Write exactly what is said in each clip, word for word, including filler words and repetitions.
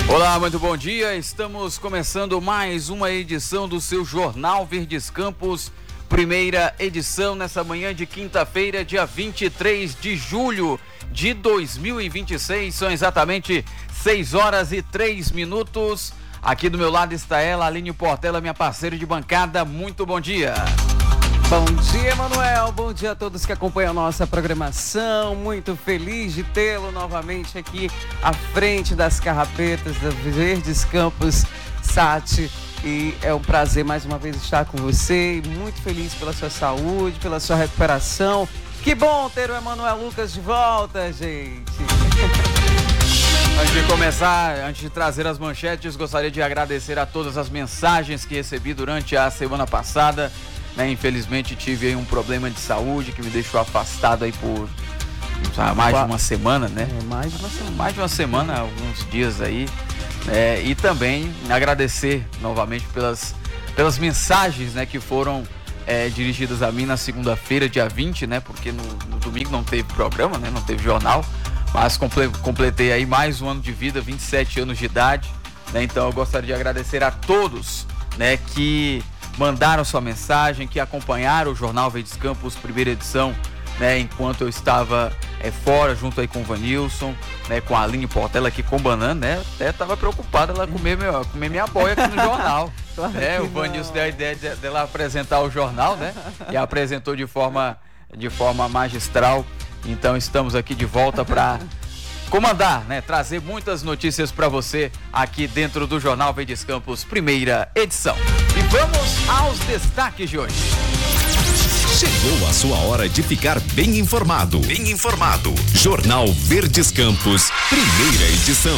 Olá, muito bom dia. Estamos começando mais uma edição do seu Jornal Verdes Campos, primeira edição nessa manhã de quinta-feira, dia vinte e três de julho de dois mil e vinte e seis. São exatamente seis horas e três minutos. Aqui do meu lado está ela, Aline Portela, minha parceira de bancada. Muito bom dia. Bom dia, Emanuel. Bom dia a todos que acompanham a nossa programação. Muito feliz de tê-lo novamente aqui à frente das carrapetas da Verdes Campos Sat. E é um prazer mais uma vez estar com você. E muito feliz pela sua saúde, pela sua recuperação. Que bom ter o Emanuel Lucas de volta, gente. Antes de começar, antes de trazer as manchetes, gostaria de agradecer a todas as mensagens que recebi durante a semana passada. Né, infelizmente tive aí um problema de saúde que me deixou afastado aí por sabe, mais de uma semana, né? É, mais de uma semana. Mais de uma semana, alguns dias aí. É, e também agradecer novamente pelas, pelas mensagens, né, que foram é, dirigidas a mim na segunda-feira, dia vinte, né? Porque no, no domingo não teve programa, né? Não teve jornal. Mas comple, completei aí mais um ano de vida, vinte e sete anos de idade. Né, então eu gostaria de agradecer a todos, né, que mandaram sua mensagem, que acompanharam o Jornal Verdes Campos, primeira edição, né, enquanto eu estava é, fora, junto aí com o Vanilson, né, com a Aline Portela aqui com banana, né, até estava preocupada ela comer, meu, comer minha boia aqui no jornal. Né, o Vanilson deu a ideia de, dela apresentar o jornal, né, e apresentou de forma, de forma magistral. Então estamos aqui de volta para comandar, né, trazer muitas notícias para você aqui dentro do Jornal Verdes Campos, primeira edição. E vamos aos destaques de hoje. Chegou a sua hora de ficar bem informado. Bem informado. Jornal Verdes Campos, primeira edição.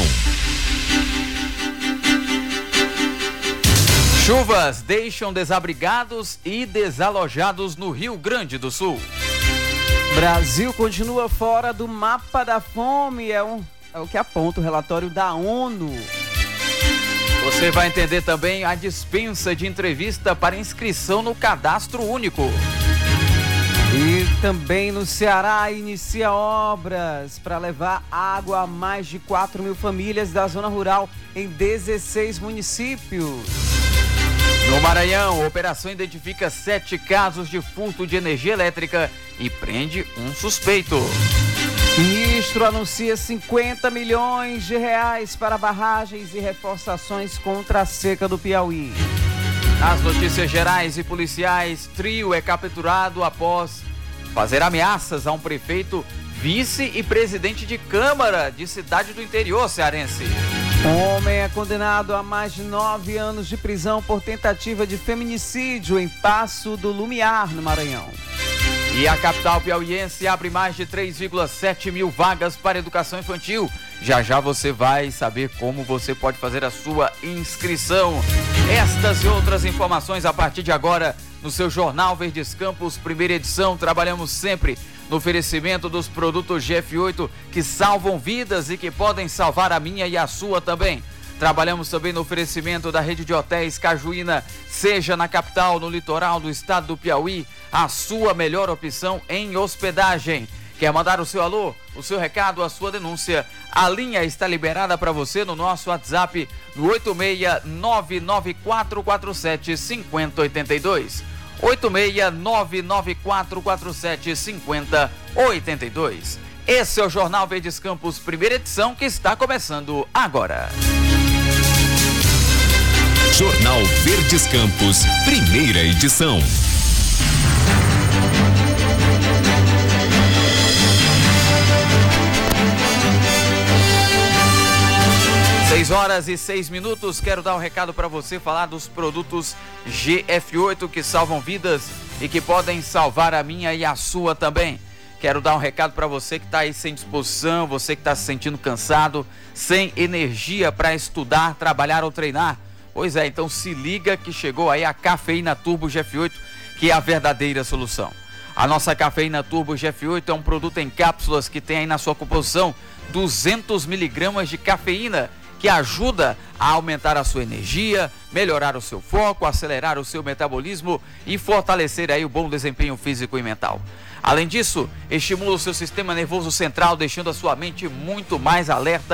Chuvas deixam desabrigados e desalojados no Rio Grande do Sul. Brasil continua fora do mapa da fome, é, um, é o que aponta o relatório da ONU. Você vai entender também a dispensa de entrevista para inscrição no Cadastro Único. E também no Ceará inicia obras para levar água a mais de quatro mil famílias da zona rural em dezesseis municípios. No Maranhão, a operação identifica sete casos de furto de energia elétrica e prende um suspeito. Ministro anuncia cinquenta milhões de reais para barragens e reforçações contra a seca do Piauí. Nas notícias gerais e policiais, trio é capturado após fazer ameaças a um prefeito, vice e presidente de Câmara de cidade do interior cearense. Homem é condenado a mais de nove anos de prisão por tentativa de feminicídio em Passo do Lumiar, no Maranhão. E a capital piauiense abre mais de três vírgula sete mil vagas para educação infantil. Já já você vai saber como você pode fazer a sua inscrição. Estas e outras informações a partir de agora no seu Jornal Verdes Campos, primeira edição. Trabalhamos sempre no oferecimento dos produtos G F oito que salvam vidas e que podem salvar a minha e a sua também. Trabalhamos também no oferecimento da rede de hotéis Cajuína, seja na capital, no litoral do estado do Piauí, a sua melhor opção em hospedagem. Quer mandar o seu alô, o seu recado, a sua denúncia? A linha está liberada para você no nosso WhatsApp no oito seis nove nove quatro quatro sete cinco zero oito dois. oito seis nove nove quatro quatro sete cinco zero oito dois. Esse é o Jornal Verdes Campos, primeira edição, que está começando agora. Jornal Verdes Campos, primeira edição. seis horas e seis minutos, quero dar um recado para você, falar dos produtos G F oito que salvam vidas e que podem salvar a minha e a sua também. Quero dar um recado para você que está aí sem disposição, você que está se sentindo cansado, sem energia para estudar, trabalhar ou treinar. Pois é, então se liga que chegou aí a Cafeína Turbo G F oito, que é a verdadeira solução. A nossa Cafeína Turbo G F oito é um produto em cápsulas que tem aí na sua composição duzentos miligramas de cafeína, que ajuda a aumentar a sua energia, melhorar o seu foco, acelerar o seu metabolismo e fortalecer aí o bom desempenho físico e mental. Além disso, estimula o seu sistema nervoso central, deixando a sua mente muito mais alerta,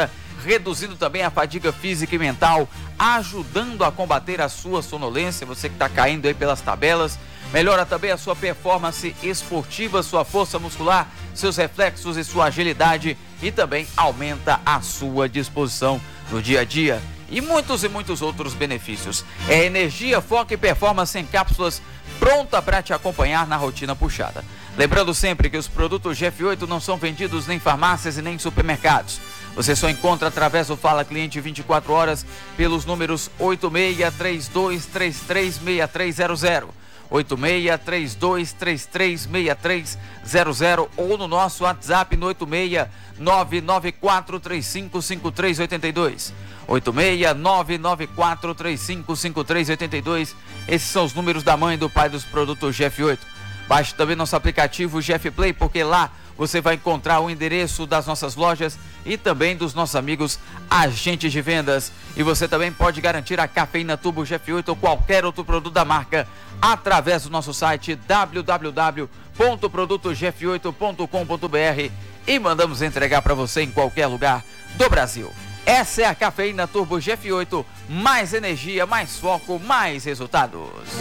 reduzindo também a fadiga física e mental, ajudando a combater a sua sonolência, você que está caindo aí pelas tabelas. Melhora também a sua performance esportiva, sua força muscular, seus reflexos e sua agilidade, e também aumenta a sua disposição no dia a dia. E muitos e muitos outros benefícios. É energia, foco e performance em cápsulas, pronta para te acompanhar na rotina puxada. Lembrando sempre que os produtos G F oito não são vendidos nem em farmácias e nem em supermercados. Você só encontra através do Fala Cliente vinte e quatro horas pelos números oito seis três dois três três seis três zero zero, oito seis três dois três três seis três zero zero ou no nosso WhatsApp no oito seis nove nove quatro três cinco cinco três oito dois. oito seis nove nove quatro três cinco cinco três oito dois. Esses são os números da mãe e do pai dos produtos G F oito. Baixe também nosso aplicativo G F Play, porque lá você vai encontrar o endereço das nossas lojas e também dos nossos amigos agentes de vendas. E você também pode garantir a cafeína Turbo G F oito ou qualquer outro produto da marca através do nosso site w w w ponto produto g f oito ponto com ponto b r e mandamos entregar para você em qualquer lugar do Brasil. Essa é a cafeína Turbo G F oito, mais energia, mais foco, mais resultados.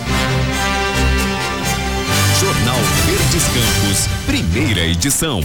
Jornal Verdes Campos, primeira edição.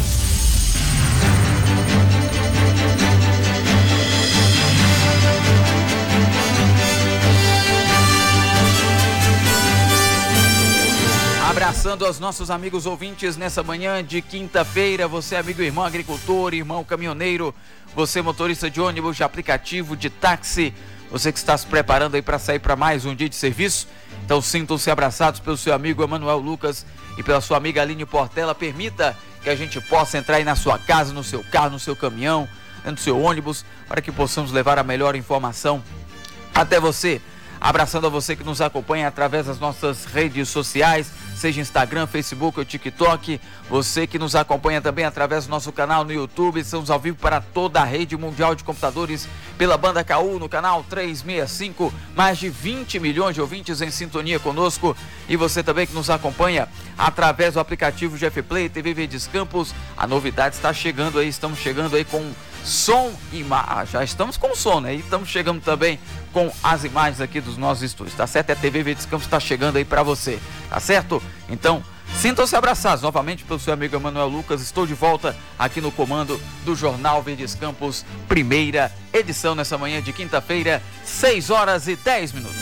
Abraçando aos nossos amigos ouvintes nessa manhã de quinta-feira, você amigo irmão agricultor, irmão caminhoneiro, você motorista de ônibus, de aplicativo, de táxi, você que está se preparando aí para sair para mais um dia de serviço. Então sintam-se abraçados pelo seu amigo Emanuel Lucas e pela sua amiga Aline Portela. Permita que a gente possa entrar aí na sua casa, no seu carro, no seu caminhão, no seu ônibus, para que possamos levar a melhor informação até você. Abraçando a você que nos acompanha através das nossas redes sociais, seja Instagram, Facebook ou TikTok. Você que nos acompanha também através do nosso canal no YouTube. Estamos ao vivo para toda a rede mundial de computadores pela banda K U no canal trezentos e sessenta e cinco. Mais de vinte milhões de ouvintes em sintonia conosco. E você também que nos acompanha através do aplicativo G F Play, T V Verdes Campos. A novidade está chegando aí, estamos chegando aí com som e imagem. Já estamos com som, né? E estamos chegando também com as imagens aqui dos nossos estúdios, tá certo? A T V Verdes Campos está chegando aí para você, tá certo? Então, sintam-se abraçados novamente pelo seu amigo Emanuel Lucas. Estou de volta aqui no comando do Jornal Verdes Campos, primeira edição nessa manhã de quinta-feira, seis horas e dez minutos.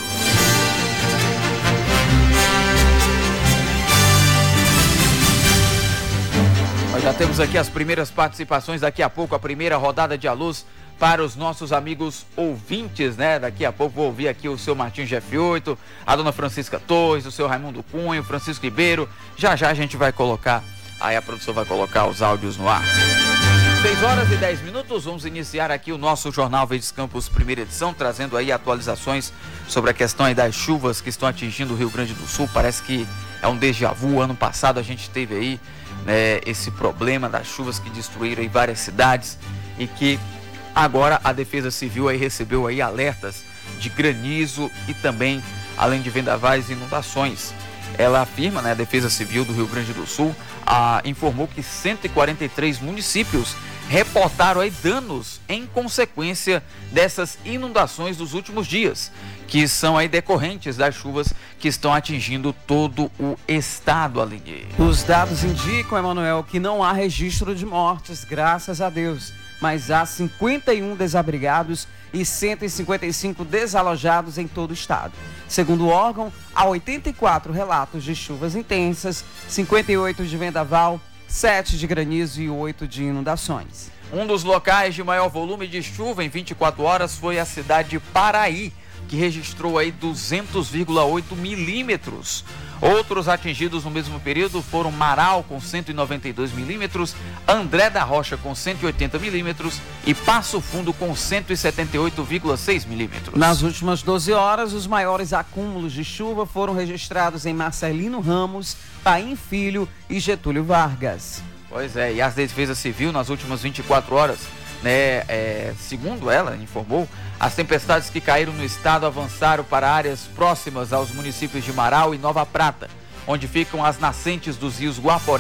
Nós já temos aqui as primeiras participações, daqui a pouco a primeira rodada de alôs para os nossos amigos ouvintes, né? Daqui a pouco vou ouvir aqui o seu Martinho G F oito, a dona Francisca Torres, o seu Raimundo Cunha, o Francisco Ribeiro. Já já a gente vai colocar, aí a produção vai colocar os áudios no ar. seis horas e dez minutos, vamos iniciar aqui o nosso Jornal Verdes Campos, primeira edição, trazendo aí atualizações sobre a questão aí das chuvas que estão atingindo o Rio Grande do Sul. Parece que é um déjà vu. Ano passado a gente teve aí, né, esse problema das chuvas que destruíram aí várias cidades e que agora a Defesa Civil aí recebeu aí alertas de granizo e também, além de vendavais e inundações. Ela afirma, né, a Defesa Civil do Rio Grande do Sul a, informou que cento e quarenta e três municípios reportaram aí danos em consequência dessas inundações dos últimos dias, que são aí decorrentes das chuvas que estão atingindo todo o estado, Aline. Os dados indicam, Emanuel, que não há registro de mortes, graças a Deus, mas há cinquenta e um desabrigados e cento e cinquenta e cinco desalojados em todo o estado. Segundo o órgão, há oitenta e quatro relatos de chuvas intensas, cinquenta e oito de vendaval, sete de granizo e oito de inundações. Um dos locais de maior volume de chuva em vinte e quatro horas foi a cidade de Paraí, que registrou aí duzentos vírgula oito milímetros. Outros atingidos no mesmo período foram Marau com cento e noventa e dois milímetros, André da Rocha com cento e oitenta milímetros e Passo Fundo com cento e setenta e oito vírgula seis milímetros. Nas últimas doze horas, os maiores acúmulos de chuva foram registrados em Marcelino Ramos, Paim Filho e Getúlio Vargas. Pois é, e a Defesa Civil nas últimas vinte e quatro horas, né, é, segundo ela informou, as tempestades que caíram no estado avançaram para áreas próximas aos municípios de Marau e Nova Prata, onde ficam as nascentes dos rios Guaporé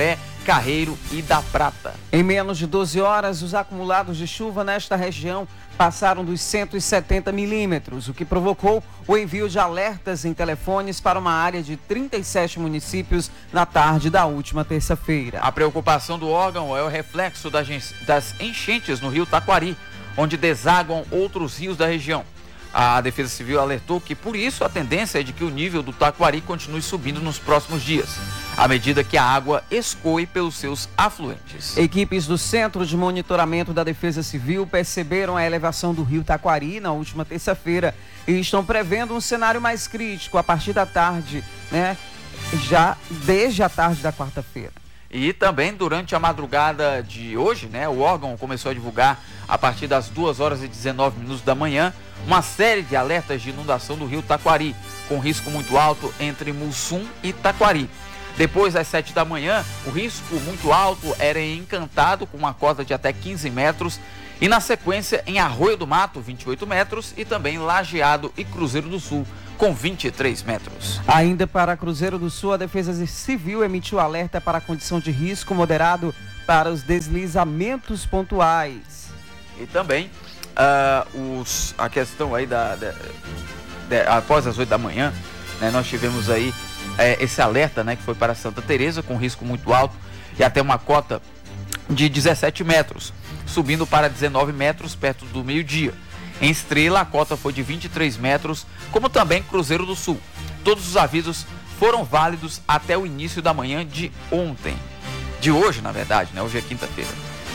Carreiro e da Prata. Em menos de doze horas, os acumulados de chuva nesta região passaram dos cento e setenta milímetros, o que provocou o envio de alertas em telefones para uma área de trinta e sete municípios na tarde da última terça-feira. A preocupação do órgão é o reflexo das enchentes no rio Taquari, onde desaguam outros rios da região. A Defesa Civil alertou que, por isso, a tendência é de que o nível do Taquari continue subindo nos próximos dias, à medida que a água escoe pelos seus afluentes. Equipes do Centro de Monitoramento da Defesa Civil perceberam a elevação do rio Taquari na última terça-feira e estão prevendo um cenário mais crítico a partir da tarde, né? Já desde a tarde da quarta-feira. E também durante a madrugada de hoje, né, o órgão começou a divulgar, a partir das duas horas e dezenove minutos da manhã, uma série de alertas de inundação do rio Taquari, com risco muito alto entre Mussum e Taquari. Depois, às sete da manhã, o risco muito alto era em Encantado, com uma cota de até quinze metros, e na sequência em Arroio do Mato, vinte e oito metros, e também Lajeado e Cruzeiro do Sul, com vinte e três metros. Ainda para Cruzeiro do Sul, a Defesa Civil emitiu alerta para a condição de risco moderado para os deslizamentos pontuais. E também uh, os, a questão aí da, da, da após as oito da manhã, né, nós tivemos aí é, esse alerta, né, que foi para Santa Teresa, com risco muito alto e até uma cota de dezessete metros, subindo para dezenove metros perto do meio-dia. Em Estrela, a cota foi de vinte e três metros, como também Cruzeiro do Sul. Todos os avisos foram válidos até o início da manhã de ontem. De hoje, na verdade, né? Hoje é quinta-feira.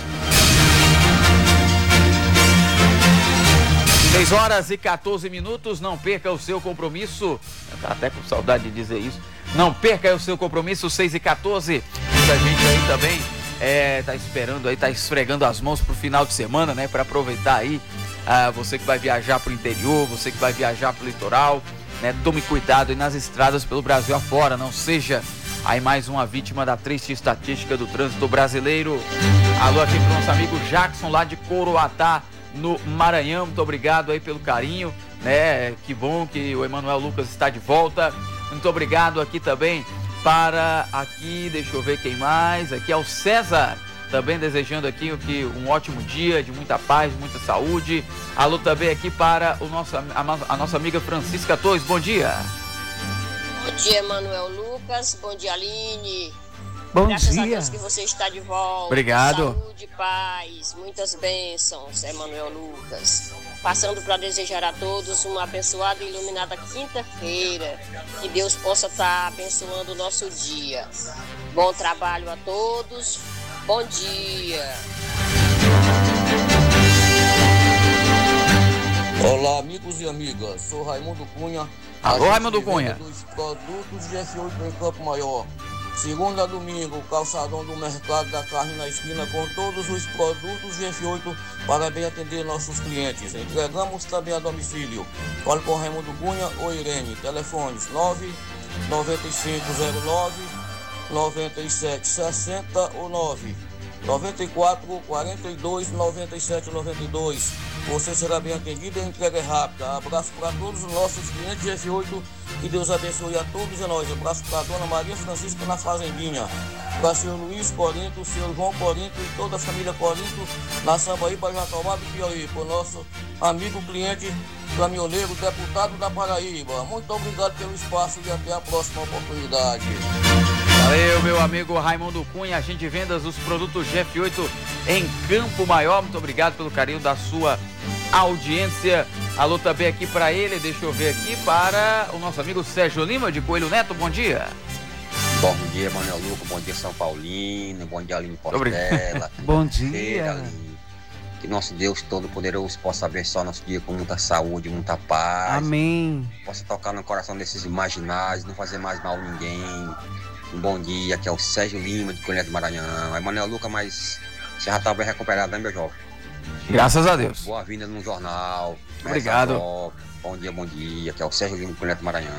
seis horas e quatorze minutos, não perca o seu compromisso. Eu tava até com saudade de dizer isso. Não perca o seu compromisso, seis e quatorze. Muita gente aí também é, tá esperando aí, tá esfregando as mãos pro final de semana, né? Para aproveitar aí. Ah, você que vai viajar para o interior, você que vai viajar para o litoral, né? Tome cuidado aí nas estradas pelo Brasil afora, não seja aí mais uma vítima da triste estatística do trânsito brasileiro. Alô aqui pro nosso amigo Jackson lá de Coroatá, no Maranhão, muito obrigado aí pelo carinho, né? Que bom que o Emanuel Lucas está de volta. Muito obrigado aqui também para aqui, deixa eu ver quem mais, aqui é o César. Também desejando aqui que um ótimo dia, de muita paz, muita saúde. Alô também aqui para o nosso, a, a nossa amiga Francisca Torres. Bom dia. Bom dia, Emanuel Lucas. Bom dia, Aline. Bom Graças dia. a Deus que você está de volta. Obrigado. Saúde, paz, muitas bênçãos, Emanuel Lucas. Passando para desejar a todos uma abençoada e iluminada quinta-feira. Que Deus possa estar abençoando o nosso dia. Bom trabalho a todos. Bom dia. Olá, amigos e amigas. Sou Raimundo Cunha. Alô, Raimundo Cunha. Dos produtos G F oito em Campo Maior. Segunda a domingo, calçadão do Mercado da Carne na esquina com todos os produtos G F oito para bem atender nossos clientes. Entregamos também a domicílio. Fale com Raimundo Cunha ou Irene. Telefones nove nove cinco zero nove noventa e sete sessenta ou nove noventa e quatro quarenta e dois noventa e sete noventa e dois. Você será bem atendido e a entrega é rápida. Abraço para todos os nossos clientes de F oito. Que Deus abençoe a todos e nós. Abraço para a dona Maria Francisca na Fazendinha. Para o senhor Luiz Corinto, o senhor João Corinto e toda a família Corinto na Sambaíba, Jatobá do Piauí. Para o nosso amigo cliente caminhoneiro, deputado da Paraíba. Muito obrigado pelo espaço e até a próxima oportunidade. Valeu, meu amigo Raimundo Cunha, agente de vendas dos produtos G F oito em Campo Maior. Muito obrigado pelo carinho da sua audiência. Alô também aqui para ele, deixa eu ver aqui, para o nosso amigo Sérgio Lima de Coelho Neto. Bom dia. Bom dia, Manuel Luco. Bom dia, São Paulino. Bom dia, Aline Portela. Bom dia. Aline. Que nosso Deus Todo-Poderoso possa abençoar nosso dia com muita saúde, muita paz. Amém. Possa tocar no coração desses imaginários, não fazer mais mal a ninguém. Um bom dia, aqui é o Sérgio Lima de Coelho Neto, Maranhão. É Manuel Luca, mas você já está bem recuperado, né, meu jovem? Graças a Deus. Boa vinda no jornal. Obrigado. Bom dia, bom dia. Aqui é o Sérgio Lima de Coelho Neto, Maranhão.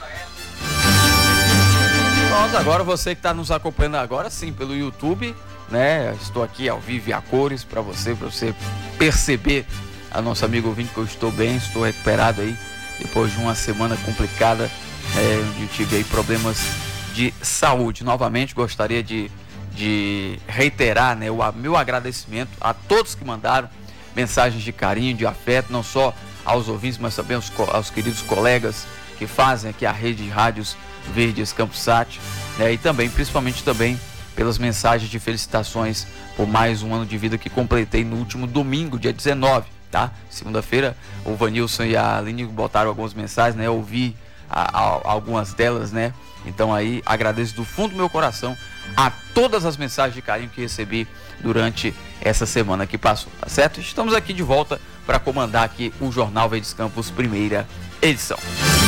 Pronto, agora você que está nos acompanhando agora, sim, pelo YouTube, né? Estou aqui ao vivo e a cores para você, para você perceber a nosso amigo ouvinte que eu estou bem, estou recuperado aí, depois de uma semana complicada, é, onde eu tive aí problemas de saúde. Novamente, gostaria de, de reiterar, né, o meu agradecimento a todos que mandaram mensagens de carinho, de afeto, não só aos ouvintes, mas também aos, aos queridos colegas que fazem aqui a rede de rádios Verdes Campos Sat, né, e também, principalmente também, pelas mensagens de felicitações por mais um ano de vida que completei no último domingo, dia dezenove, tá? Segunda-feira, o Vanilson e a Aline botaram algumas mensagens, né? Eu ouvi a, a, algumas delas, né? Então aí, agradeço do fundo do meu coração a todas as mensagens de carinho que recebi durante essa semana que passou, tá certo? Estamos aqui de volta para comandar aqui o Jornal Verdes Campos, primeira edição.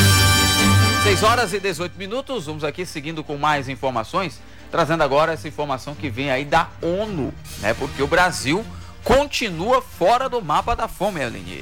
seis horas e dezoito minutos, vamos aqui seguindo com mais informações, trazendo agora essa informação que vem aí da ONU, né? Porque o Brasil continua fora do mapa da fome, Aline.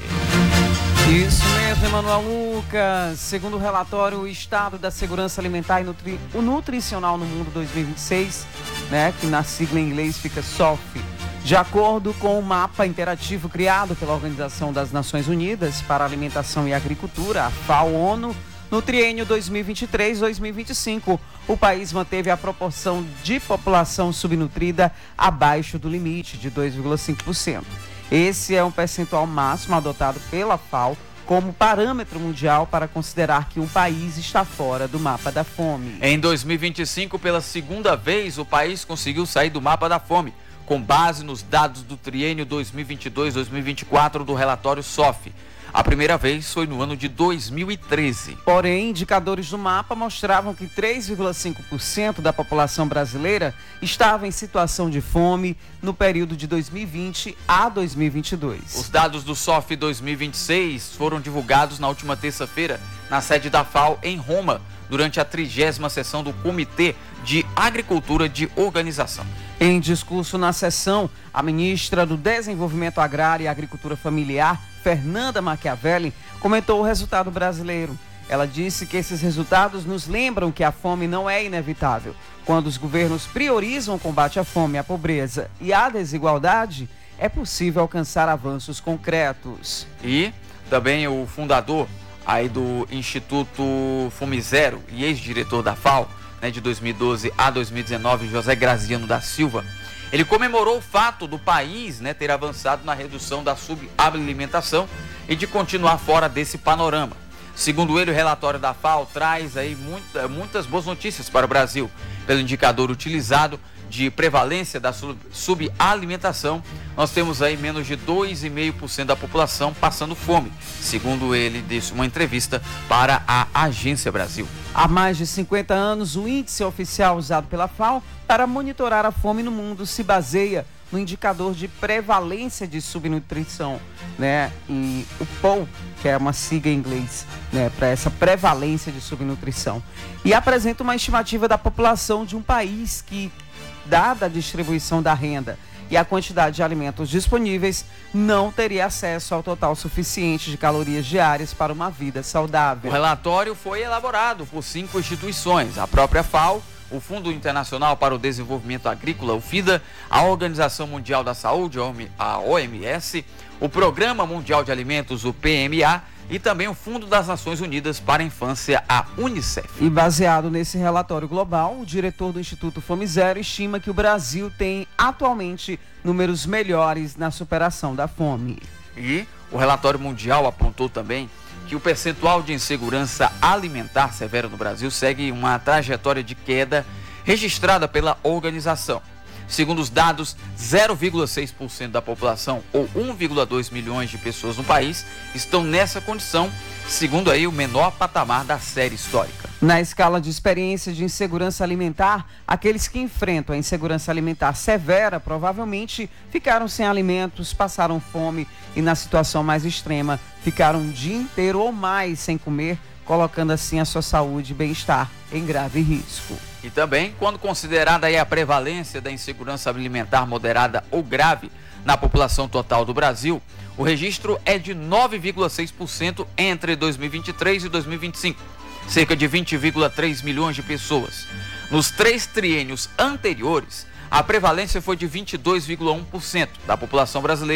Isso mesmo, Emanuel Lucas. Segundo o relatório O Estado da Segurança Alimentar e Nutri... o Nutricional no Mundo dois mil e vinte e seis, né, que na sigla em inglês fica S O F, de acordo com o mapa interativo criado pela Organização das Nações Unidas para a Alimentação e Agricultura, a FAO-ONU, no triênio dois mil e vinte e três a dois mil e vinte e cinco, o país manteve a proporção de população subnutrida abaixo do limite de dois vírgula cinco por cento. Esse é um percentual máximo adotado pela FAO como parâmetro mundial para considerar que um país está fora do mapa da fome. Em dois mil e vinte e cinco, pela segunda vez, o país conseguiu sair do mapa da fome, com base nos dados do triênio dois mil e vinte e dois a dois mil e vinte e quatro do relatório S O F. A primeira vez foi no ano de dois mil e treze. Porém, indicadores do mapa mostravam que três vírgula cinco por cento da população brasileira estava em situação de fome no período de dois mil e vinte a dois mil e vinte e dois. Os dados do S O F dois mil e vinte e seis foram divulgados na última terça-feira na sede da FAO em Roma, durante a trigésima sessão do Comitê de Agricultura de Organização. Em discurso na sessão, a ministra do Desenvolvimento Agrário e Agricultura Familiar, Fernanda Machiavelli, comentou o resultado brasileiro. Ela disse que esses resultados nos lembram que a fome não é inevitável. Quando os governos priorizam o combate à fome, à pobreza e à desigualdade, é possível alcançar avanços concretos. E também o fundador aí do Instituto Fome Zero e ex-diretor da FAO, né, de dois mil e doze a dois mil e dezenove, José Graziano da Silva, ele comemorou o fato do país, né, ter avançado na redução da subalimentação e de continuar fora desse panorama. Segundo ele, o relatório da FAO traz aí muita, muitas boas notícias para o Brasil. Pelo indicador utilizado de prevalência da subalimentação, nós temos aí menos de dois vírgula cinco por cento da população passando fome, segundo ele disse uma entrevista para a Agência Brasil. Há mais de cinquenta anos, o índice oficial usado pela FAO para monitorar a fome no mundo se baseia no indicador de prevalência de subnutrição, né? E o P O U, que é uma sigla em inglês, né, para essa prevalência de subnutrição. E apresenta uma estimativa da população de um país que, dada a distribuição da renda e a quantidade de alimentos disponíveis, não teria acesso ao total suficiente de calorias diárias para uma vida saudável. O relatório foi elaborado por cinco instituições: a própria FAO, o Fundo Internacional para o Desenvolvimento Agrícola, o FIDA, a Organização Mundial da Saúde, a O M S, o Programa Mundial de Alimentos, o P M A, e também o Fundo das Nações Unidas para a Infância, a Unicef. E baseado nesse relatório global, o diretor do Instituto Fome Zero estima que o Brasil tem atualmente números melhores na superação da fome. E o relatório mundial apontou também que o percentual de insegurança alimentar severo no Brasil segue uma trajetória de queda registrada pela organização. Segundo os dados, zero vírgula seis por cento da população, ou um vírgula dois milhões de pessoas no país, estão nessa condição, segundo aí o menor patamar da série histórica. Na escala de experiência de insegurança alimentar, aqueles que enfrentam a insegurança alimentar severa provavelmente ficaram sem alimentos, passaram fome e, na situação mais extrema, ficaram um dia inteiro ou mais sem comer, colocando assim a sua saúde e bem-estar em grave risco. E também, quando considerada aí a prevalência da insegurança alimentar moderada ou grave na população total do Brasil, o registro é de nove vírgula seis por cento entre dois mil e vinte e três e dois mil e vinte e cinco, cerca de vinte vírgula três milhões de pessoas. Nos três triênios anteriores, a prevalência foi de vinte e dois vírgula um por cento da população brasileira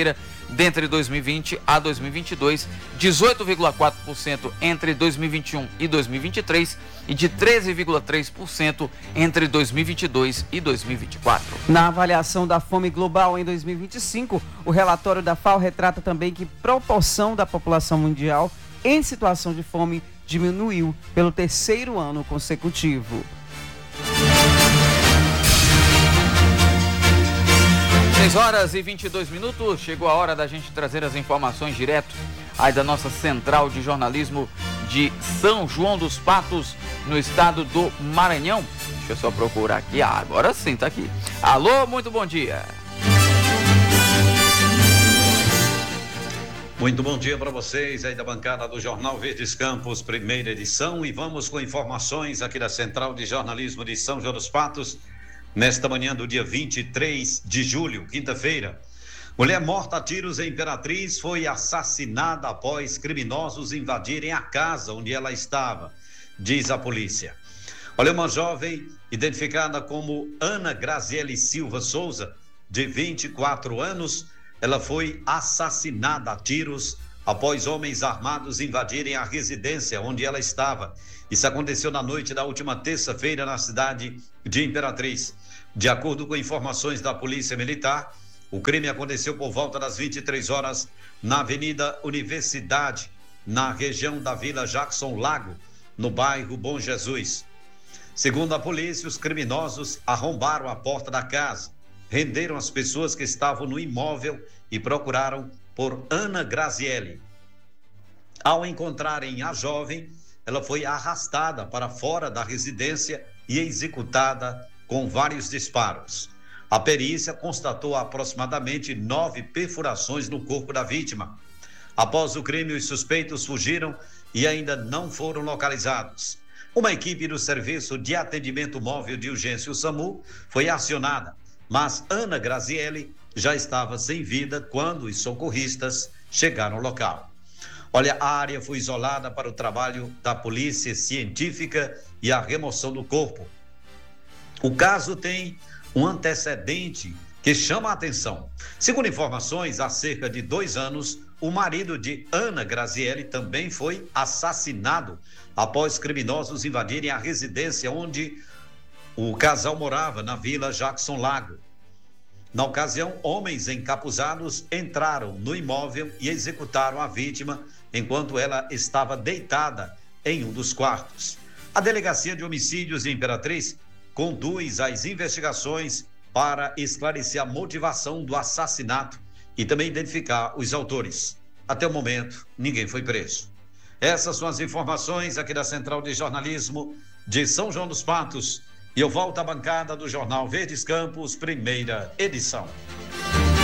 dentre dois mil e vinte a dois mil e vinte e dois, dezoito vírgula quatro por cento entre dois mil e vinte e um e dois mil e vinte e três e de treze vírgula três por cento entre dois mil e vinte e dois e dois mil e vinte e quatro. Na avaliação da fome global em dois mil e vinte e cinco, o relatório da FAO retrata também que a proporção da população mundial em situação de fome diminuiu pelo terceiro ano consecutivo. seis horas e vinte e dois minutos, chegou a hora da gente trazer as informações direto aí da nossa central de jornalismo de São João dos Patos, no estado do Maranhão. Deixa eu só procurar aqui, ah, agora sim, tá aqui. Alô, muito bom dia. Muito bom dia para vocês aí da bancada do Jornal Verdes Campos, primeira edição, e vamos com informações aqui da Central de Jornalismo de São João dos Patos, nesta manhã do dia vinte e três de julho, quinta-feira. Mulher morta a tiros em Imperatriz foi assassinada após criminosos invadirem a casa onde ela estava, diz a polícia. Olha, uma jovem identificada como Ana Graziele Silva Souza, de vinte e quatro anos, ela foi assassinada a tiros após homens armados invadirem a residência onde ela estava. Isso aconteceu na noite da última terça-feira na cidade de Imperatriz. De acordo com informações da Polícia Militar, o crime aconteceu por volta das vinte e três horas na Avenida Universidade, na região da Vila Jackson Lago, no bairro Bom Jesus. Segundo a polícia, os criminosos arrombaram a porta da casa, renderam as pessoas que estavam no imóvel e procuraram por Ana Graziele. Ao encontrarem a jovem, ela foi arrastada para fora da residência e executada com vários disparos. A perícia constatou aproximadamente nove perfurações no corpo da vítima. Após o crime, os suspeitos fugiram e ainda não foram localizados. Uma equipe do Serviço de Atendimento Móvel de Urgência, o SAMU, foi acionada, mas Ana Graziele já estava sem vida quando os socorristas chegaram ao local. Olha, a área foi isolada para o trabalho da polícia científica e a remoção do corpo. O caso tem um antecedente que chama a atenção. Segundo informações, há cerca de dois anos, o marido de Ana Graziele também foi assassinado após criminosos invadirem a residência onde o casal morava, na Vila Jackson Lago. Na ocasião, homens encapuzados entraram no imóvel e executaram a vítima enquanto ela estava deitada em um dos quartos. A Delegacia de Homicídios de Imperatriz conduz as investigações para esclarecer a motivação do assassinato e também identificar os autores. Até o momento, ninguém foi preso. Essas são as informações aqui da Central de Jornalismo de São João dos Patos. E eu volto à bancada do Jornal Verdes Campos, primeira edição.